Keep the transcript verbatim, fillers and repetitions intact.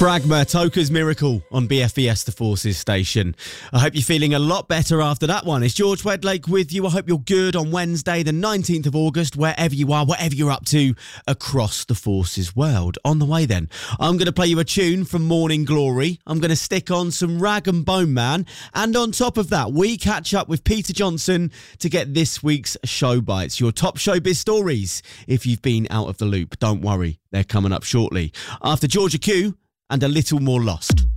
Fragma, Toka's Miracle on B F E S The Forces station. I hope you're feeling a lot better after that one. It's George Wedlake with you. I hope you're good on Wednesday, the nineteenth of August, wherever you are, whatever you're up to across the Forces world. On the way then, I'm going to play you a tune from Morning Glory. I'm going to stick on some Rag and Bone Man. And on top of that, we catch up with Peter Johnson to get this week's Show Bites, your top showbiz stories. If you've been out of the loop, don't worry, they're coming up shortly. After Georgia Q and a little more lost.